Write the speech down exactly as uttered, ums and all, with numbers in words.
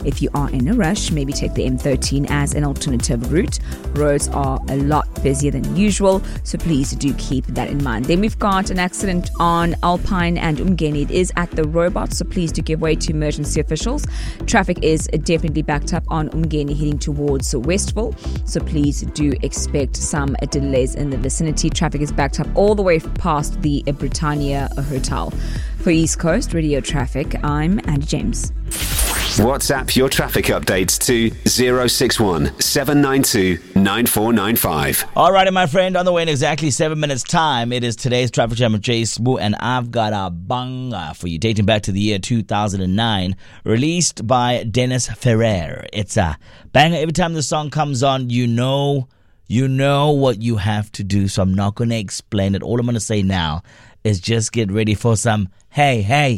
If you are in a rush, maybe take the M thirteen as an alternative route. Roads are a lot busier than usual, so please do keep that in mind. Then we've got an accident on Alpine and Umgeni. It is at the robot, so please do give way to emergency officials. Traffic is definitely backed up on Umgeni heading towards Westville, so please do expect some delays in the vicinity. Traffic is backed up all the way past the Britannia Hotel. For East Coast Radio Traffic, I'm Andy James. WhatsApp your traffic updates to zero six one seven nine two nine four nine five. All right, my friend, on the way in exactly seven minutes' time, it is today's Traffic Jam with Jay Smoo, and I've got a banger for you, dating back to the year two thousand nine, released by Dennis Ferrer. It's a banger. Every time the song comes on, you know, you know what you have to do, so I'm not going to explain it. All I'm going to say now is just get ready for some hey, hey.